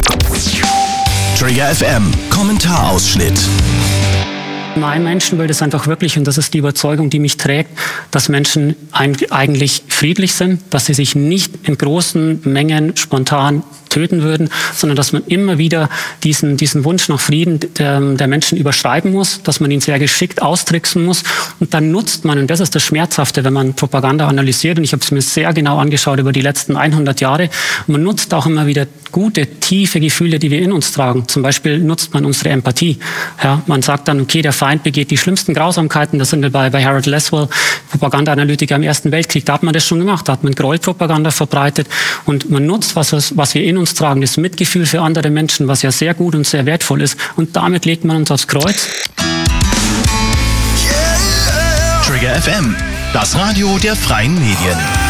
Trigger FM, Kommentarausschnitt. Mein Menschenbild ist einfach wirklich, und das ist die Überzeugung, die mich trägt, dass Menschen eigentlich friedlich sind, dass sie sich nicht in großen Mengen spontan töten würden, sondern dass man immer wieder diesen Wunsch nach Frieden der Menschen überschreiben muss, dass man ihn sehr geschickt austricksen muss. Und dann nutzt man, und das ist das Schmerzhafte, wenn man Propaganda analysiert, und ich habe es mir sehr genau angeschaut über die letzten 100 Jahre, man nutzt auch immer wieder gute, tiefe Gefühle, die wir in uns tragen. Zum Beispiel nutzt man unsere Empathie. Ja, man sagt dann, okay, der Feind begeht die schlimmsten Grausamkeiten. Das sind wir bei Harold Laswell, Propagandaanalytiker im Ersten Weltkrieg. Da hat man das schon gemacht. Da hat man Gräuelpropaganda verbreitet. Und man nutzt, was wir in uns tragen, das Mitgefühl für andere Menschen, was ja sehr gut und sehr wertvoll ist. Und damit legt man uns aufs Kreuz. Trigger FM, das Radio der freien Medien.